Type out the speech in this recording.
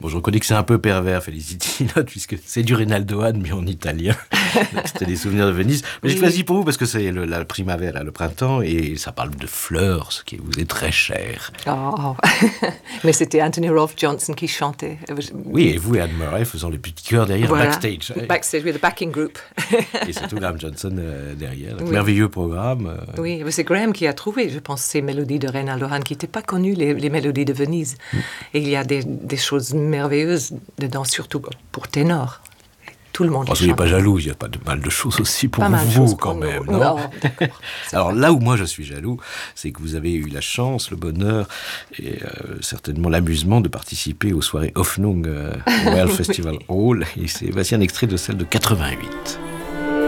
je reconnais que c'est un peu pervers, Felicity Note, puisque c'est du Reynaldo Hahn, mais en italien. Donc, c'était des souvenirs de Venise. Mais j'ai choisi pour vous parce que c'est la primavera, le printemps, et ça parle de fleurs, ce qui vous est très cher. Oh. Mais c'était Anthony Rolfe Johnson qui chantait. Oui, et vous et Anne Murray faisant les petits chœurs derrière, voilà. backstage. Backstage, with the backing group. Et surtout Graham Johnson derrière. Oui. Merveilleux programme. Oui, c'est Graham qui a trouvé, je pense, ces mélodies de Reynaldo Hahn qui n'étaient pas connues, les mélodies de Venise. Et il y a des choses merveilleuses dedans, surtout pour ténor. Tout le monde ne soyez pas jaloux, il y a pas de mal de choses aussi pour vous quand même. Non, alors là où moi je suis jaloux, c'est que vous avez eu la chance, le bonheur et certainement l'amusement de participer aux soirées Hoffnung au Royal Festival Hall. Et voici un extrait de celle de 88.